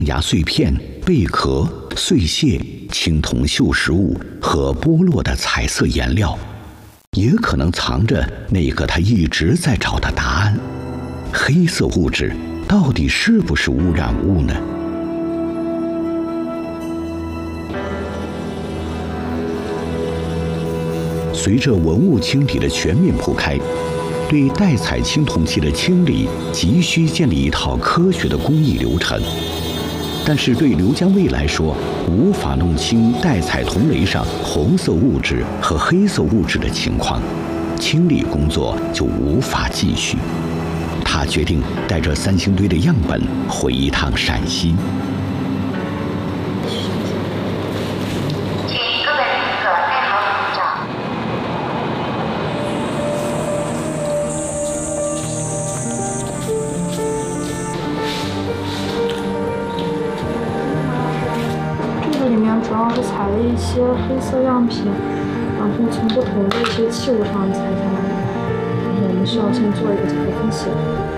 牙碎片、贝壳、碎屑、青铜锈蚀物和剥落的彩色颜料，也可能藏着那个他一直在找的答案：黑色物质到底是不是污染物呢？随着文物清理的全面铺开，对带彩青铜器的清理急需建立一套科学的工艺流程。但是对刘江卫来说，无法弄清带彩铜雷上红色物质和黑色物质的情况，清理工作就无法继续。他决定带着三星堆的样本回一趟陕西。 主要是采了一些黑色样品，然后从不同的一些器物上采下来的，然后我们需要先做一个结构分析。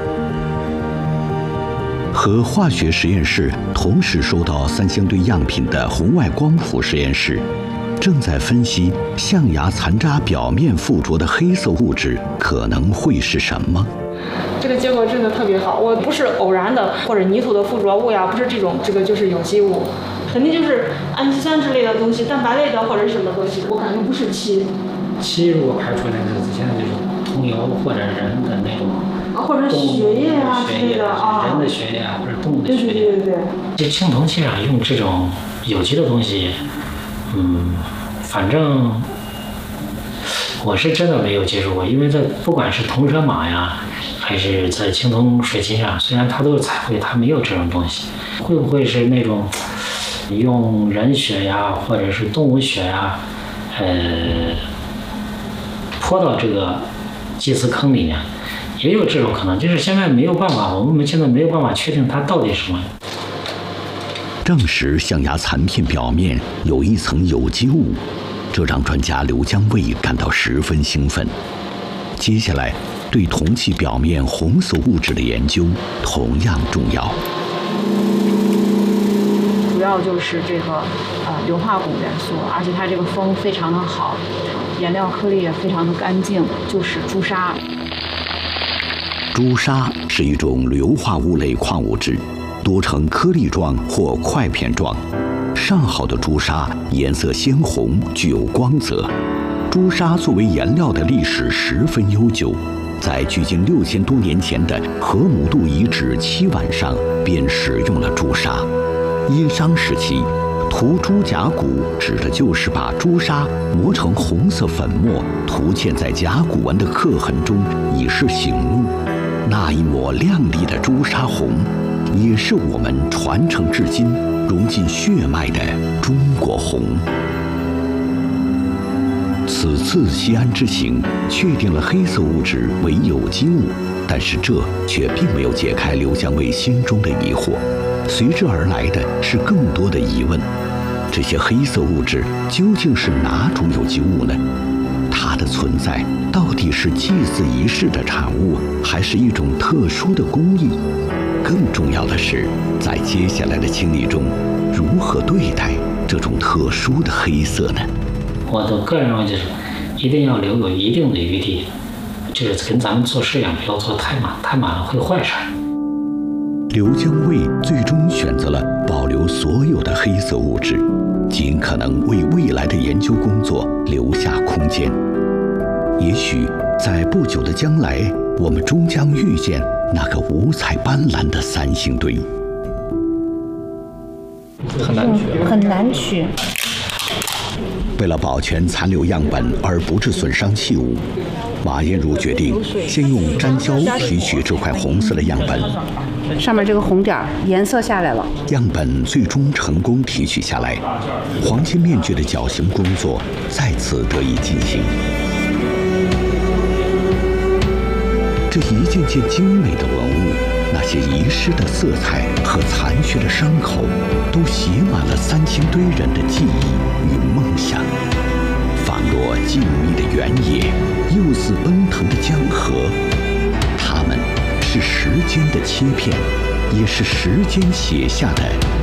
和化学实验室同时收到三星堆样品的红外光谱实验室，正在分析象牙残渣表面附着的黑色物质可能会是什么。 这个结果真的特别好，我不是偶然的或者泥土的附着物呀，不是这个就是有机物。肯定就是氨基酸之类的东西，蛋白类的或者是什么东西，我感觉不是漆。 漆如果排出来的，现在就是桐油或者人的那种， 或者血液啊之类的啊， 人的血液啊或者动物的血液。 对。 这青铜器上用这种有机的东西，反正我是真的没有接触过，因为这不管是铜车马呀，还是在青铜水晶上，虽然它都是彩绘，它没有这种东西，会不会是那种？用人血呀，或者是动物血呀，泼到这个祭祀坑里面，也有这种可能。就是现在没有办法，我们现在没有办法确定它到底是什么。 证实象牙残片表面有一层有机物，这让专家刘江卫感到十分兴奋。接下来，对铜器表面红色物质的研究同样重要。 主要就是这个硫化汞元素，而且它这个风非常的好，颜料颗粒也非常的干净，就是朱砂。 朱砂是一种硫化物类矿物质，多呈颗粒状或块片状。上好的朱砂颜色鲜红，具有光泽。朱砂作为颜料的历史十分悠久，在距今6000多年前的河姆渡遗址七碗上便使用了朱砂。殷商时期，涂朱甲骨指的就是把朱砂磨成红色粉末，涂嵌在甲骨文的刻痕中，以示醒目。那一抹亮丽的朱砂红，也是我们传承至今、融进血脉的中国红。此次西安之行确定了黑色物质为有机物，但是这却并没有解开刘江卫心中的疑惑。随之而来的是更多的疑问：这些黑色物质究竟是哪种有机物呢？它的存在到底是祭祀仪式的产物，还是一种特殊的工艺？更重要的是，在接下来的清理中，如何对待这种特殊的黑色呢？ 我的个人认为就是，一定要留有一定的余地，就是跟咱们做事一样，不要做太满，太满了会坏事。 刘江卫最终选择了保留所有的黑色物质，尽可能为未来的研究工作留下空间。也许在不久的将来，我们终将遇见那个五彩斑斓的三星堆。 很难取。 为了保全残留样本而不致损伤器物，马艳茹决定先用粘胶提取这块红色的样本。 上面这个红点颜色下来了， 样本最终成功提取下来，黄金面具的绞刑工作再次得以进行。这一件件精美的文物，那些遗失的色彩和残缺的伤口，都写满了三星堆人的记忆与梦想。仿若静谧的原野，又似奔腾的江河，它们是时间的切片， 也是时间写下的